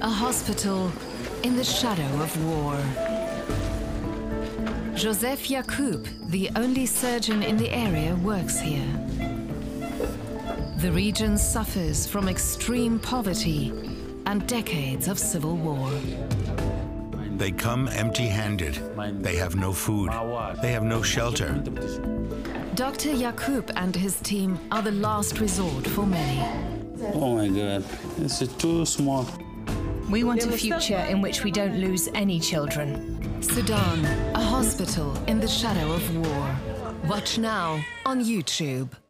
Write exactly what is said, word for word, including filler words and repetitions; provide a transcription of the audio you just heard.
A hospital in the shadow of war. Joseph Yacoub, the only surgeon in the area, works here. The region suffers from extreme poverty and decades of civil war. They come empty-handed. They have no food. They have no shelter. Doctor Yacoub and his team are the last resort for many. Oh my God, it's too small. We want a future in which we don't lose any children. Sudan, a hospital in the shadow of war. Watch now on YouTube.